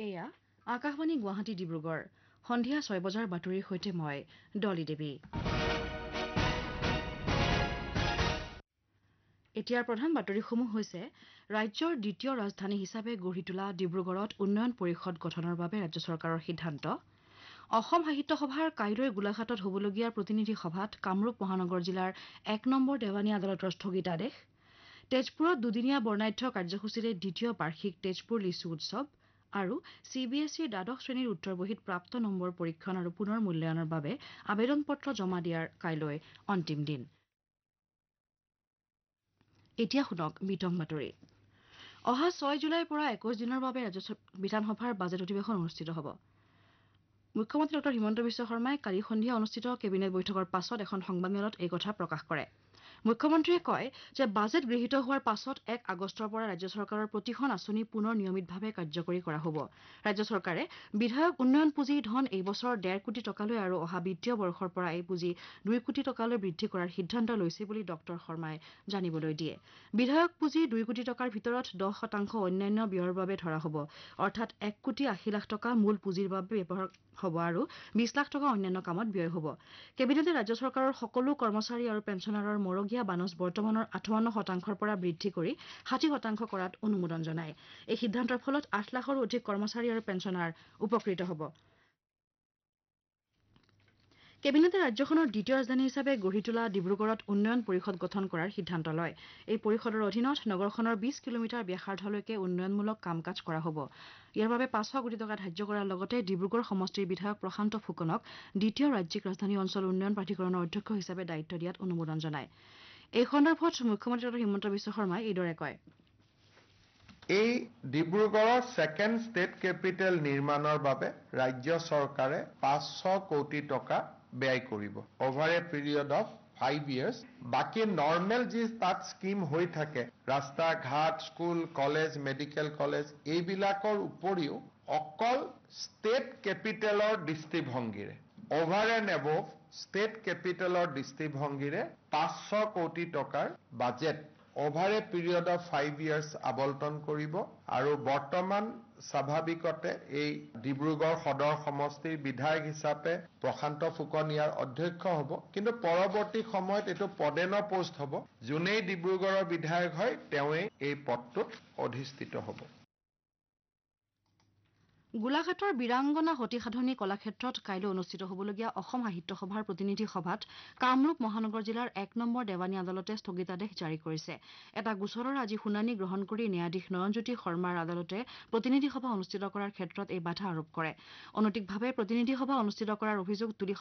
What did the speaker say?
এয়া আকাশবাণী গুৱাহাটী ডিব্ৰুগড় সন্ধিয়া 6 বজাৰ বাতৰিৰ সৈতে মই ডলি দেৱী এতিয়াৰ প্ৰধান বাতৰিসমূহ হৈছে ৰাজ্যৰ দ্বিতীয় ৰাজধানী হিচাপে গঢ়ি তোলা ডিব্ৰুগড়ত উন্নয়ন পৰিষদ গঠনৰ বাবে ৰাজ্য চৰকাৰৰ সিদ্ধান্ত অসম সাহিত্য সভাৰ কাইলৈ গোলাঘাটত হ'বলগীয়া প্ৰতিনিধি সভাত কামৰূপ মহানগৰ জিলাৰ 1 নম্বৰ দেৱানী আদালতৰ স্থগিতাদেশ তেজপুৰত দুদিনীয়া বৰ্ণাঢ্য কাৰ্যসূচীৰে দ্বিতীয় বাৰ্ষিক তেজপুৰ লিচু উৎসৱ আৰু চিবিএছইৰ দ্বাদশ শ্ৰেণীৰ উত্তৰ বহীত প্ৰাপ্ত নম্বৰ পৰীক্ষণ আৰু পুনৰ মূল্যায়নৰ বাবে আবেদন পত্ৰ জমা দিয়াৰ কাইলৈ অন্তিম দিন এতিয়া শুনক বিতং বাতৰি অহা 6 জুলাইৰ পৰা 21 দিনৰ বাবে ৰাজ্য বিধানসভাৰ বাজেট অধিৱেশন অনুষ্ঠিত হ'ব মুখ্যমন্ত্ৰী ডঃ হিমন্ত বিশ্ব শৰ্মাই কালি সন্ধিয়া অনুষ্ঠিত কেবিনেট বৈঠকৰ পাছত এখন সংবাদমেলত এই কথা প্ৰকাশ কৰে মুখ্যমন্ত্ৰীয়ে কয় যে বাজেট গৃহীত হোৱাৰ পাছত 1 আগষ্টৰ পৰা ৰাজ্য চৰকাৰৰ প্ৰতিখন আঁচনি পুনৰ নিয়মিতভাৱে কাৰ্যকৰী কৰা হ'ব ৰাজ্য চৰকাৰে বিধায়ক উন্নয়ন পুঁজি ধন এই বছৰ 1.5 কোটি টকালৈ আৰু অহা বিত্তীয় বৰ্ষৰ পৰা এই পুঁজি 2 কোটি টকালৈ বৃদ্ধি কৰাৰ সিদ্ধান্ত লৈছে বুলি ডক্টৰ শৰ্মাই জানিবলৈ দিয়ে বিধায়ক পুঁজি 2 কোটি টকাৰ ভিতৰত 10% অন্যান্য ব্যয়ৰ বাবে ধৰা হ'ব অৰ্থাৎ 1 কোটি 80 লাখ টকা মূল পুঁজিৰ বাবে ব্যৱহাৰ হ'ব আৰু 20 লাখ টকা অন্যান্য কামত ব্যয় হ'ব কেবিনেটে ৰাজ্য চৰকাৰৰ সকলো কৰ্মচাৰী আৰু পেঞ্চনাৰৰ মৰগীয়া বানচ বৰ্তমানৰ 58% পৰা বৃদ্ধি কৰি 60% কৰাত অনুমোদন জনায় এই সিদ্ধান্তৰ ফলত 8 লাখৰো অধিক কৰ্মচাৰী আৰু পেঞ্চনাৰ উপকৃত হ'ব কেবিনেটে ৰাজ্যখনৰ দ্বিতীয় ৰাজধানী হিচাপে গঢ়ি তোলা ডিব্ৰুগড়ত উন্নয়ন পৰিষদ গঠন কৰাৰ সিদ্ধান্ত লয় এই পৰিষদৰ অধীনত নগৰখনৰ 20 কিলোমিটাৰ ব্যাসাৰ্ধলৈকে উন্নয়নমূলক কাম কাজ কৰা হ'ব ইয়াৰ বাবে 500 কোটি টকা ধাৰ্য কৰাৰ লগতে ডিব্ৰুগড় সমষ্টিৰ বিধায়ক প্ৰশান্ত ফুকনক দ্বিতীয় ৰাজ্যিক ৰাজধানী অঞ্চল উন্নয়ন প্ৰাধিকৰণৰ অধ্যক্ষ হিচাপে দায়িত্ব দিয়াত অনুমোদন জনায় এই সন্দৰ্ভত মুখ্যমন্ত্ৰী ডঃ হিমন্ত বিশ্ব শৰ্মাই এইদৰে কয় এই ডিব্ৰুগড়ৰ সেকেন্ড ষ্টেট কেপিটেল নিৰ্মাণৰ বাবে ৰাজ্য চৰকাৰে 500 কোটি টকা ব্যয় কৰিব over a period of 5 years বাকি নৰ্মেল যি তাত স্কিম হৈ থাকে ৰাস্তা ঘাট স্কুল কলেজ মেডিকেল কলেজ এইবিলাকৰ উপৰিও অকল ষ্টেট কেপিটেলৰ দৃষ্টিভংগীৰে over and above ষ্টেট কেপিটেলৰ দৃষ্টিভংগীৰে 500 কোটি টকাৰ budget over a period of 5 years আবলটন কৰিব আৰু বৰ্তমান স্বাভাৱিকতে এই ডিব্ৰুগড় সদৰ সমষ্টিৰ বিধায়ক হিচাপে প্ৰশান্ত ফুকন ইয়াৰ অধ্যক্ষ হ'ব কিন্তু পৰৱৰ্তী সময়ত এটো পদেন পোষ্ট হ'ব যোনেই ডিব্ৰুগড়ৰ বিধায়ক হয় তেওঁই এই পদটোত অধিষ্ঠিত হ'ব গোলাঘাটৰ বীৰাংগনা সতীসাধনী কলাক্ষেত্ৰত কাইলৈ অনুষ্ঠিত হ'বলগীয়া অসম সাহিত্য সভাৰ প্ৰতিনিধি সভাত কামৰূপ মহানগৰ জিলাৰ 1 নম্বৰ দেৱানী আদালতে স্থগিতাদেশ জাৰি কৰিছে এটা গোচৰৰ আজি শুনানি গ্ৰহণ কৰি ন্যায়াধীশ নয়নজ্যোতি শৰ্মাৰ আদালতে প্ৰতিনিধি সভা অনুষ্ঠিত কৰাৰ ক্ষেত্ৰত এই বাধা আৰোপ কৰে অনৈতিকভাৱে প্ৰতিনিধি সভা অনুষ্ঠিত কৰাৰ অভিযোগ তুলি